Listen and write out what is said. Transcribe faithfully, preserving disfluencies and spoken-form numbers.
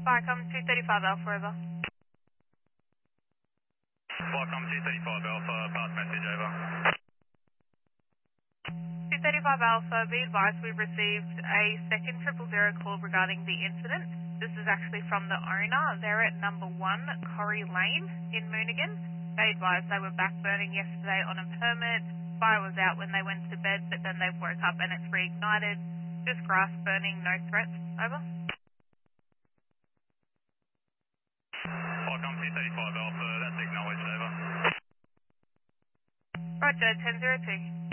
Viacom two thirty-five Alpha, over. Viacom two thirty-five Alpha, pass message, over. two thirty-five Alpha, be advised we've received a second triple zero call regarding the incident. This is actually from the owner. They're at number one, Corrie Lane in Moonigan. They advised they were back burning yesterday on a permit. Fire was out when they went to bed, but then they woke up and it's reignited. Just grass burning, no threats. Over. Viacom two thirty-five Alpha, that's acknowledged, over. Roger, ten zero two.